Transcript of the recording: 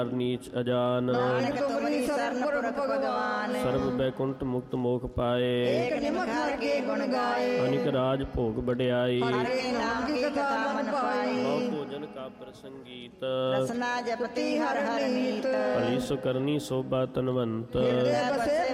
नीच अजान नानक तुमरी शरण पुरख भगवान सर्व बैकुंठ मुक्त मोख पाए एक निमक हर के गुण गाए अनिक राज भोग बढ़ियाई हर के नाम की कथा मन पाई बहु भोजन का प्रसंगीत रसना जपति हर हर नीत भली सुकरनी शोभा तनवंत हृदय बसे